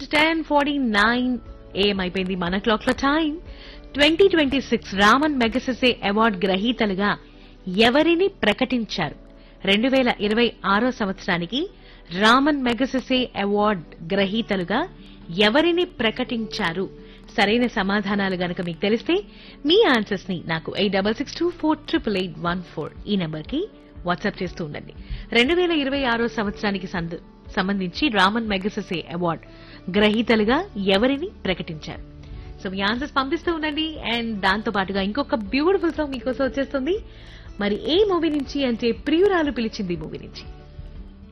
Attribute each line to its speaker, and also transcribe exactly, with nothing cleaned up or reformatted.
Speaker 1: Around ten forty nine AM అయిపోయింది మన clock లో time. Twenty twenty six Ramon Magsaysay award గ్రహీతలుగా ఎవరిని ప్రకటించారు? రెండు వేల ఇరవై ఆరో సంవత్సరానికి రామన్ మెగసెసే అవార్డు గ్రహీతలుగా ఎవరిని ప్రకటించారు? సరైన సమాధానాలు గనక మీకు తెలిస్తే మీ ఆన్సర్స్ ని నాకు eight double six two four triple eight one four ఈ నెంబర్ కి వాట్సాప్ చేస్తూ ఉండండి. రెండు వేల ఇరవై ఆరో సంవత్సరానికి సంద- సంబంధించి రామన్ మెగసెసే అవార్డు గ్రహీతలుగా ఎవరిని ప్రకటించారు? సో మీ ఆన్సర్స్ పంపిస్తూ ఉండండి. అండ్ దాంతో పాటుగా ఇంకొక బ్యూటిఫుల్ సాంగ్ మీకోసం వచ్చేస్తుంది. మరి ఏ మూవీ నుంచి అంటే ప్రియురాలు పిలిచింది మూవీ నుంచి.